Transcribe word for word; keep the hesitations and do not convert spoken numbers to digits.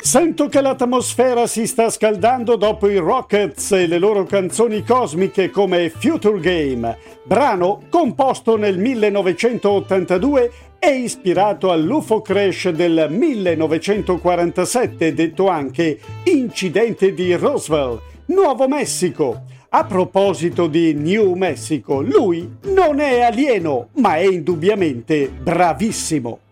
Sento che l'atmosfera si sta scaldando dopo i Rockets e le loro canzoni cosmiche come Future Game, brano composto nel millenovecentottantadue e ispirato all'U F O Crash del millenovecentoquarantasette, detto anche Incidente di Roswell, Nuovo Messico. A proposito di New Mexico, lui non è alieno, ma è indubbiamente bravissimo.